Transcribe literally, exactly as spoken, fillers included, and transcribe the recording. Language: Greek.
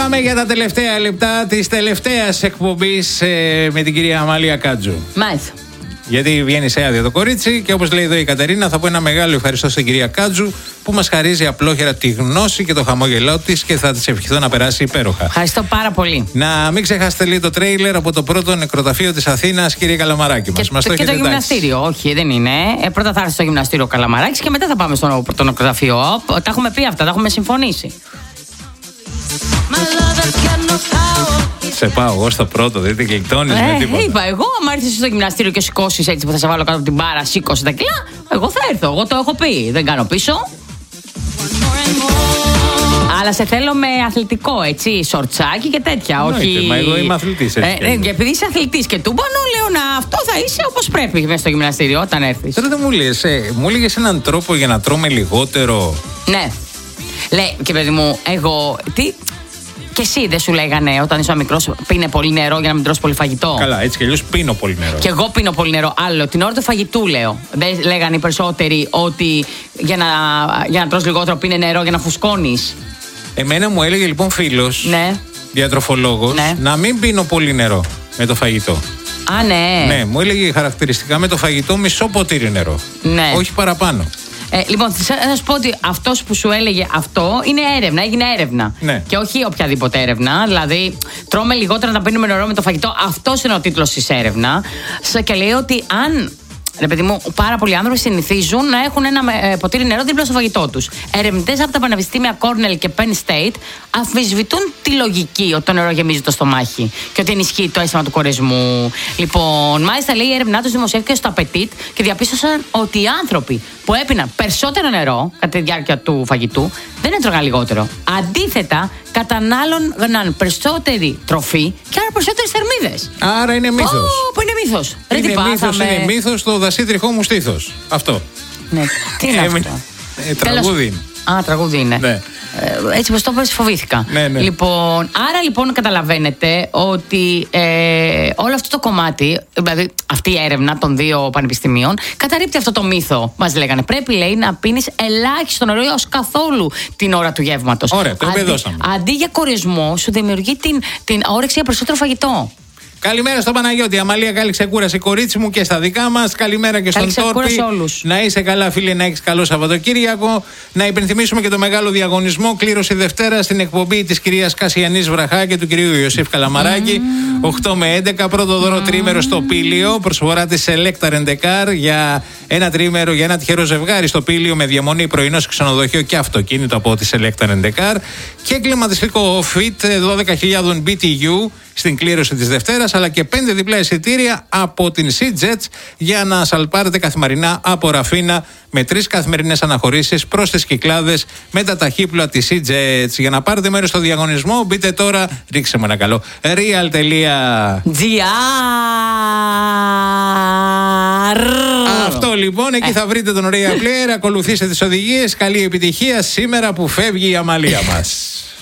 Πάμε για τα τελευταία λεπτά της τελευταίας εκπομπής ε, με την κυρία Αμάλια Κάτζου. Μάλιστα. Γιατί βγαίνει σε άδεια το κορίτσι και όπως λέει εδώ η Κατερίνα, θα πω ένα μεγάλο ευχαριστώ στην κυρία Κάτζου που μας χαρίζει απλόχερα τη γνώση και το χαμόγελό της και θα της ευχηθώ να περάσει υπέροχα. Ευχαριστώ πάρα πολύ. Να μην ξεχάσετε λίγο το τρέιλερ από το πρώτο νεκροταφείο της Αθήνας, κύριε Καλαμαράκη μας. Και, μας το, το και το έχετε γυμναστήριο, όχι, δεν είναι. Ε, πρώτα θα έρθει στο γυμναστήριο Καλαμαράκης και μετά θα πάμε στο πρώτο νεκροταφείο. Τα έχουμε πει αυτά, τα έχουμε συμφωνήσει. Σε πάω εγώ στο πρώτο, δεν την γλιτώνεις ε, με τίποτα. Είπα εγώ, άμα έρθεις στο γυμναστήριο και σηκώσεις έτσι που θα σε βάλω κάτω από την μπάρα, σήκωσε τα κιλά, εγώ θα έρθω. Εγώ το έχω πει. Δεν κάνω πίσω. Αλλά σε θέλω με αθλητικό, έτσι, σορτσάκι και τέτοια. Εννοείται, όχι. μα εγώ είμαι αθλητής. Ε, ε, και επειδή είσαι αθλητής και τούμπανο, λέω να αυτό θα είσαι όπως πρέπει μέσα στο γυμναστήριο όταν έρθεις. Τώρα δεν μου λες, ε, μου έλεγες έναν τρόπο για να τρώμε λιγότερο. Ναι. Λέει και παιδί μου, εγώ. Τι. Και εσύ δεν σου λέγανε όταν ήσουν μικρός, πίνε πολύ νερό για να μην τρως πολύ φαγητό. Καλά, έτσι κι αλλιώς πίνω πολύ νερό. Και εγώ πίνω πολύ νερό. Άλλο, την ώρα του φαγητού λέω. Δεν λέγανε οι περισσότεροι ότι για να, για να τρως λιγότερο πίνε νερό για να φουσκώνεις. Εμένα μου έλεγε λοιπόν φίλος, Ναι. διατροφολόγος, Ναι. να μην πίνω πολύ νερό με το φαγητό. Α, ναι. Ναι, μου έλεγε χαρακτηριστικά με το φαγητό μισό ποτήρι νερό. Ναι. Όχι παραπάνω. Ε, λοιπόν, θα σου πω ότι αυτός που σου έλεγε αυτό είναι έρευνα, έγινε έρευνα. Ναι. Και όχι οποιαδήποτε έρευνα. Δηλαδή, τρώμε λιγότερα να πίνουμε νερό με το φαγητό. Αυτός είναι ο τίτλος της έρευνα. Και λέει ότι αν. Ρε παιδί μου, πάρα πολλοί άνθρωποι συνηθίζουν να έχουν ένα ε, ποτήρι νερό δίπλα στο φαγητό τους. Ερευνητές από τα πανεπιστήμια Cornell και Penn State αμφισβητούν τη λογική ότι το νερό γεμίζει το στομάχι και ότι ενισχύει το αίσθημα του κορεσμού. Λοιπόν, μάλιστα λέει η έρευνά τους δημοσιεύτηκε στο Appetit και διαπίστωσαν ότι οι άνθρωποι που έπιναν περισσότερο νερό κατά τη διάρκεια του φαγητού δεν έτρωγαν λιγότερο. Αντίθετα, κατανάλωναν περισσότερη τροφή και άρα περισσότερες θερμίδες. Άρα είναι μύθος. Oh, που είναι μύθος. Είναι Ρε, τι μύθος, πάθαμε. είναι μύθος το δασίτριχό μου στήθος. Αυτό. Ναι. Τι είναι Ε, αυτό. ε, τραγούδι. Α, τραγούδι είναι. Ναι. Ε, έτσι πως το είπες, φοβήθηκα. Ναι, ναι. Λοιπόν, άρα λοιπόν καταλαβαίνετε ότι ε, όλο αυτό το κομμάτι, δηλαδή αυτή η έρευνα των δύο πανεπιστημίων, καταρρίπτει αυτό το μύθο. Μας λέγανε. Πρέπει, λέει, να πίνεις ελάχιστο νερό έως καθόλου την ώρα του γεύματος. Ωραία, το αντί, εμπεδώσαμε. αντί για κορεσμό, σου δημιουργεί την, την όρεξη για περισσότερο φαγητό. Καλημέρα στον Παναγιώτη. Αμαλία, καλή ξεκούραση, κορίτσι μου, και στα δικά μας. Καλημέρα και στον Τόρπι. Να είσαι καλά, φίλε, να έχεις καλό Σαββατοκύριακο. Να υπενθυμίσουμε και το μεγάλο διαγωνισμό. Κλήρωση Δευτέρα στην εκπομπή της κυρίας Κασιανής Βραχά και του κυρίου Ιωσήφ Καλαμαράκη. Mm. οκτώ με έντεκα. Πρώτο δώρο mm. τρίμερο στο Πήλιο. Προσφορά της Selecta Rent-A-Car για ένα τρίμερο, για ένα τυχερό ζευγάρι στο Πήλιο με διαμονή, πρωινό σε ξενοδοχείο και αυτοκίνητο από τη Selecta Rent-A-Car. Και κλιματιστικό Fit δώδεκα χιλιάδες μπι τι γιου στην κλήρωση της Δευτέρας, αλλά και πέντε διπλά εισιτήρια από την SeaJets για να σαλπάρετε καθημερινά από Ραφίνα με τρεις καθημερινές αναχωρήσεις προς τις Κυκλάδες με τα ταχύπλοα της SeaJets. Για να πάρετε μέρος στο διαγωνισμό, μπείτε τώρα, ρίξε μου ένα καλό, real τελεία τζι άρ. Αυτό λοιπόν, εκεί θα βρείτε τον Real Player, ακολουθήστε τις οδηγίες, καλή επιτυχία σήμερα που φεύγει η Αμαλία μας.